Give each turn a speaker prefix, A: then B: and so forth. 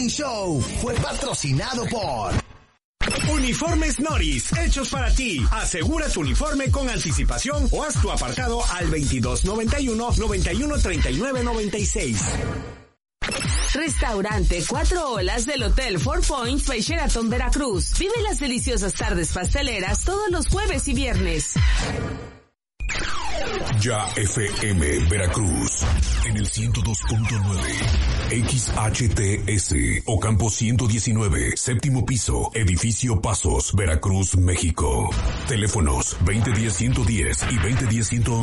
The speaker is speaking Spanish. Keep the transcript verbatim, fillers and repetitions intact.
A: Morning Show fue patrocinado por
B: Uniformes Noris, hechos para ti. Asegura tu uniforme con anticipación o haz tu apartado al veintidós noventa y uno, noventa y uno treinta y nueve noventa y seis.
C: Restaurante Cuatro Olas del Hotel Four Points by Sheraton Veracruz. Vive las deliciosas tardes pasteleras todos los jueves y viernes.
D: Ya F M Veracruz en el ciento dos punto nueve, X H T S Ocampo ciento diecinueve, séptimo piso, edificio Pasos, Veracruz, México. Teléfonos veinte diez ciento diez y veinte diez ciento once.